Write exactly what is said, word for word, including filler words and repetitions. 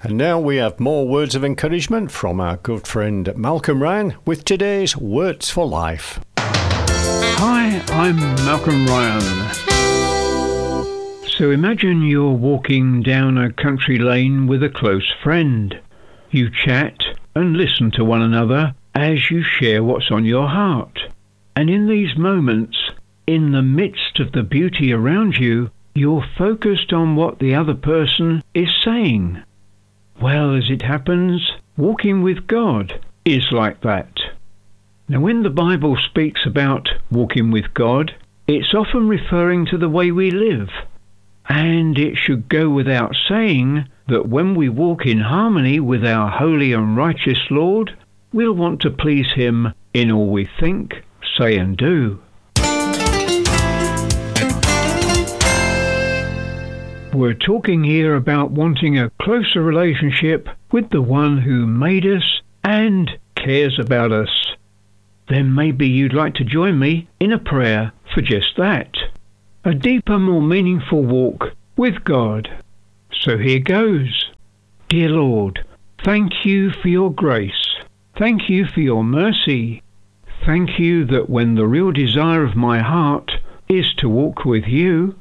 And now we have more words of encouragement from our good friend Malcolm Ryan with today's Words for Life. Hi, I'm Malcolm Ryan. So imagine you're walking down a country lane with a close friend. You chat and listen to one another as you share what's on your heart. And in these moments, in the midst of the beauty around you, you're focused on what the other person is saying. Well, as it happens, walking with God is like that. Now, when the Bible speaks about walking with God, it's often referring to the way we live. And it should go without saying that when we walk in harmony with our holy and righteous Lord, we'll want to please Him in all we think, say and do. We're talking here about wanting a closer relationship with the one who made us and cares about us. Then maybe you'd like to join me in a prayer for just that. A deeper, more meaningful walk with God. So here goes. Dear Lord, thank you for your grace. Thank you for your mercy. Thank you that when the real desire of my heart is to walk with you,